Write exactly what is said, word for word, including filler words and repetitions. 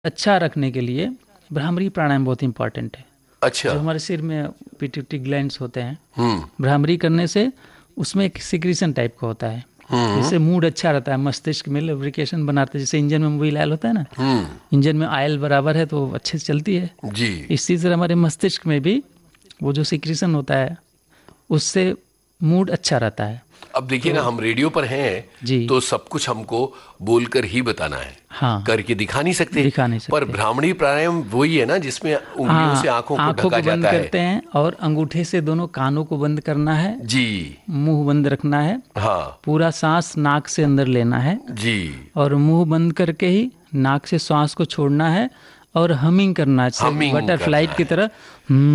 अच्छा रखने के लिए भ्रामरी प्राणायाम बहुत इंपॉर्टेंट है। अच्छा। जो हमारे सिर में पिट्यूटरी ग्लैंड्स होते हैं, हम्म भ्रामरी करने से उसमें एक सिक्रीशन टाइप का होता है, जिससे मूड अच्छा रहता है, मस्तिष्क में लुब्रिकेशन बनाते हैं। जैसे इंजन में मोबिल ऑयल होता है ना, हम्म इंजन में ऑयल बराबर है तो अच्छे से चलती है। जी। इसी तरह हमारे मस्तिष्क में भी वो जो सिक्रीशन होता है उससे मूड अच्छा रहता है। अब देखिए ना, हम रेडियो पर हैं जी। तो सब कुछ हमको बोलकर ही बताना है, हाँ, करके दिखा नहीं सकते। दिखा नहीं पर सकते। भ्रामरी प्राणायाम वही है ना जिसमें उंगलियों से आंखों को आंखों ढका को बंद जाता है। करते हैं और अंगूठे से दोनों कानों को बंद करना है, जी। मुंह बंद रखना है, हाँ पूरा सांस नाक से अंदर लेना है जी। और मुंह बंद करके ही नाक से श्वास को छोड़ना है और हमिंग करना है, हमिंग बटरफ्लाई करना की है। तरह।